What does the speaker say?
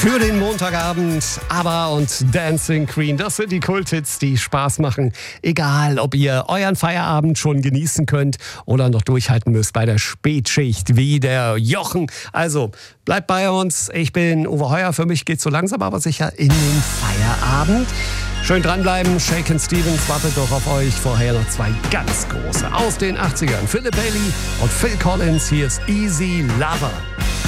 Für den Montagabend ABBA und Dancing Queen, das sind die Kulthits, die Spaß machen. Egal, ob ihr euren Feierabend schon genießen könnt oder noch durchhalten müsst bei der Spätschicht wie der Jochen. Also, bleibt bei uns. Ich bin Uwe Heuer. Für mich geht's so langsam aber sicher in den Feierabend. Schön dranbleiben. Shakin' Stevens wartet doch auf euch. Vorher noch zwei ganz große aus den 80ern. Philip Bailey und Phil Collins. Hier ist Easy Lover.